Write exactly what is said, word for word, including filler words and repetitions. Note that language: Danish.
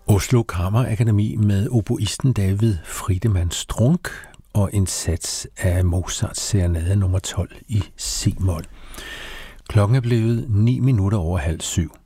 Oslo Kammerakademi med oboisten David Friedemann Strunk og en sats af Mozarts serenade nummer tolv i C-mol. Klokken er blevet ni minutter over halv syv.